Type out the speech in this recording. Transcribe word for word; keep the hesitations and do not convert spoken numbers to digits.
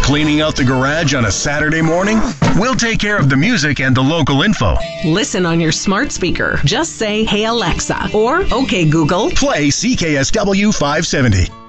Cleaning out the garage on a Saturday morning? We'll take care of the music and the local info. Listen on your smart speaker. Just say, "Hey Alexa," or "Okay Google." Play C K S W five seventy.